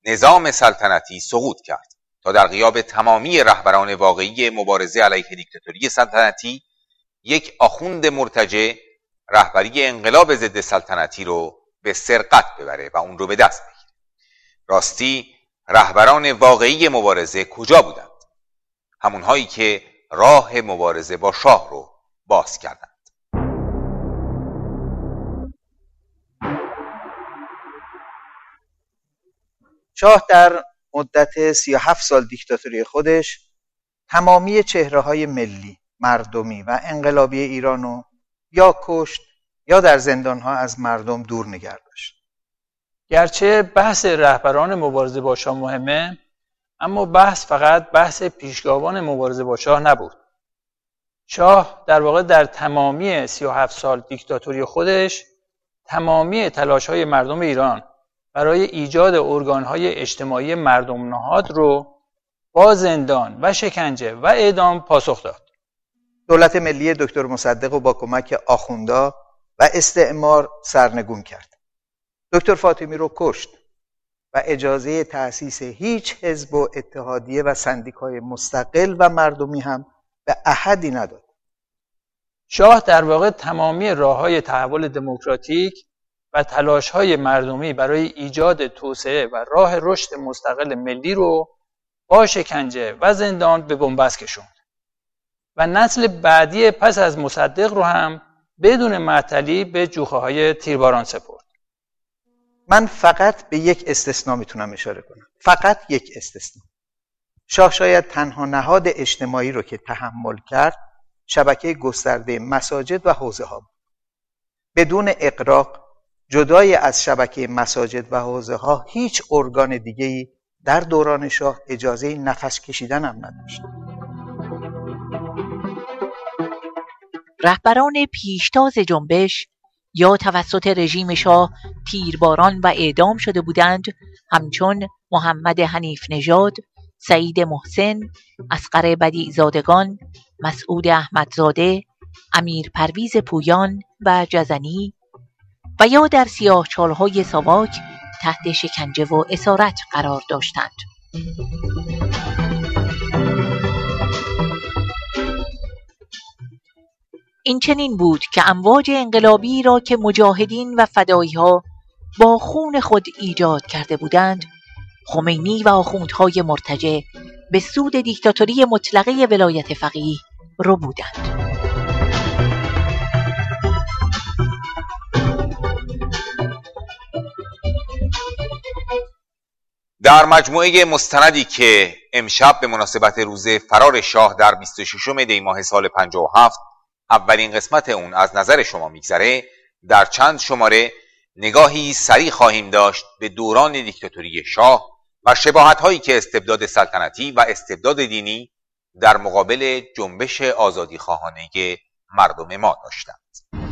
نظام سلطنتی سقوط کرد تا در غیاب تمامی رهبران واقعی مبارزه علیه دیکتاتوری سلطنتی یک آخوند مرتجع رهبری انقلاب ضد سلطنتی رو به سرقت ببره و اون رو به دست بگیره. راستی رهبران واقعی مبارزه کجا بودند؟ همونهایی که راه مبارزه با شاه رو باز کردند. شاه در مدت 37 سال دیکتاتوری خودش تمامی چهره‌های ملی، مردمی و انقلابی ایرانو یا کشت یا در زندان‌ها از مردم دور نگه داشت. گرچه بحث رهبران مبارزه با شاه مهمه، اما بحث فقط بحث پیشگاوان مبارزه با شاه نبود. شاه در واقع در تمامی 37 سال دیکتاتوری خودش تمامی تلاش‌های مردم ایران برای ایجاد ارگان‌های اجتماعی مردم نهاد رو با زندان و شکنجه و اعدام پاسخ داد. دولت ملی دکتر مصدق رو با کمک آخوندا و استعمار سرنگون کرد. دکتر فاطمی رو کشت و اجازه تأسیس هیچ حزب و اتحادیه و سندیکای مستقل و مردمی هم به احدی نداد. شاه در واقع تمامی راه‌های تحول دموکراتیک و تلاش‌های مردمی برای ایجاد توسعه و راه رشد مستقل ملی رو با شکنجه و زندان به بنبست کشوند و نسل بعدی پس از مصدق رو هم بدون معطلی به جوخه‌های تیرباران سپرد. من فقط به یک استثنا میتونم اشاره کنم. فقط یک استثنا. شاه شاید تنها نهاد اجتماعی رو که تحمل کرد شبکه گسترده مساجد و حوزه‌ها بود. بدون اغراق جدای از شبکه مساجد و حوزه‌ها هیچ ارگان دیگه‌ای در دوران شاه اجازه نفس کشیدن هم نداشت. رهبران پیشتاز جنبش یا توسط رژیم شاه تیرباران و اعدام شده بودند، همچون محمد حنیف نژاد، سعید محسن، اصغر بدیعزادگان، مسعود احمدزاده، امیر پرویز پویان و جزنی و یا در سیاهچالهای ساواک تحت شکنجه و اسارت قرار داشتند. این چنین بود که امواج انقلابی را که مجاهدین و فدایی‌ها با خون خود ایجاد کرده بودند، خمینی و آخوندهای مرتجع به سود دیکتاتوری مطلقه ولایت فقیه رو بودند. در مجموعه مستندی که امشب به مناسبت روز فرار شاه در 26 دی ماه سال 57 اولین قسمت اون از نظر شما میگذره، در چند شماره نگاهی سریع خواهیم داشت به دوران دیکتاتوری شاه و شباهت‌هایی که استبداد سلطنتی و استبداد دینی در مقابل جنبش آزادیخواهانه مردم ما داشتند.